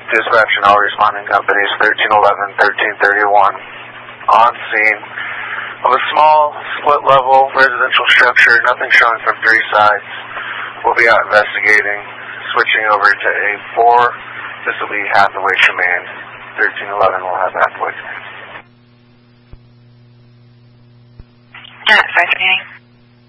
Dispatch and all responding companies, 1311, 1331, on scene of a small split-level residential structure, nothing showing from three sides. We'll be out investigating, switching over to A4. This will be Hathaway Command. 1311 will have Hathaway Command. 539.